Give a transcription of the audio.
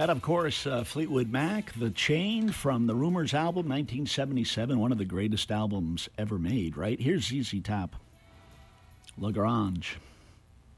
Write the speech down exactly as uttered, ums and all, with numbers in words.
And of course, uh, Fleetwood Mac, The Chain from the Rumors album, nineteen seventy-seven, one of the greatest albums ever made, right? Here's Z Z Top, La Grange.